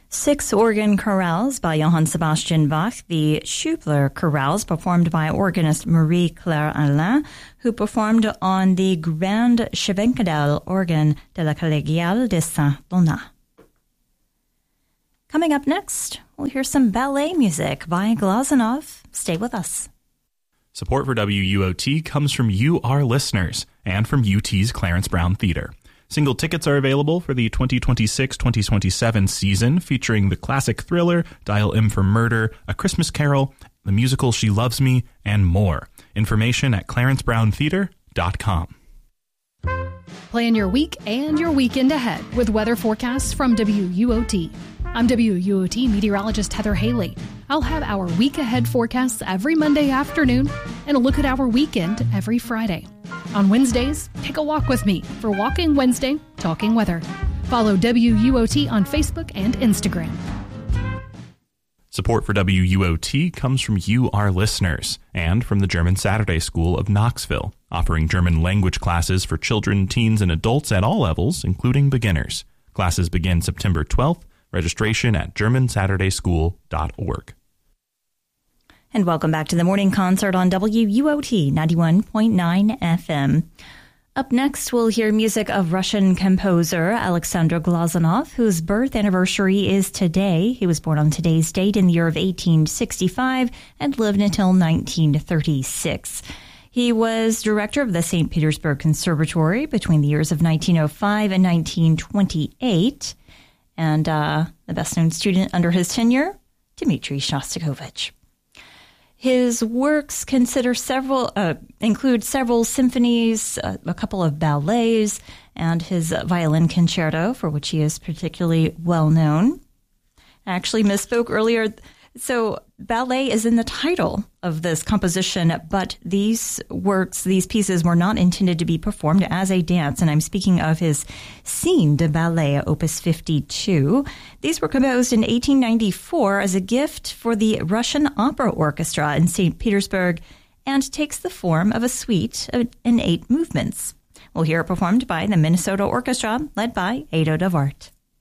6 organ chorales by Johann Sebastian Bach, the Schubler chorales performed by organist Marie-Claire Alain, who performed on the Grand Schwenkendal organ de la Collégiale de Saint-Donat. Coming up next, we'll hear some ballet music by Glazunov. Stay with us. Support for WUOT comes from you, our listeners, and from UT's Clarence Brown Theater. Single tickets are available for the 2026-2027 season, featuring the classic thriller, Dial M for Murder, A Christmas Carol, the musical She Loves Me, and more. Information at clarencebrowntheater.com. Plan your week and your weekend ahead with weather forecasts from WUOT. I'm WUOT meteorologist Heather Haley. I'll have our week ahead forecasts every Monday afternoon and a look at our weekend every Friday. On Wednesdays, take a walk with me for Walking Wednesday, Talking Weather. Follow WUOT on Facebook and Instagram. Support for WUOT comes from you, our listeners, and from the German Saturday School of Knoxville, offering German language classes for children, teens, and adults at all levels, including beginners. Classes begin September 12th. Registration at GermanSaturdaySchool.org. And welcome back to the morning concert on WUOT 91.9 FM. Up next, we'll hear music of Russian composer Alexander Glazunov, whose birth anniversary is today. He was born on today's date in the year of 1865 and lived until 1936. He was director of the St. Petersburg Conservatory between the years of 1905 and 1928. And the best-known student under his tenure, Dmitri Shostakovich. His works include several symphonies, a couple of ballets, and his violin concerto, for which he is particularly well known. I actually misspoke earlier. So ballet is in the title of this composition, but these pieces were not intended to be performed as a dance, and I'm speaking of his Scene de Ballet, Opus 52. These were composed in 1894 as a gift for the Russian Opera Orchestra in St. Petersburg and takes the form of a suite in 8 movements. We'll hear it performed by the Minnesota Orchestra, led by Ado Davart.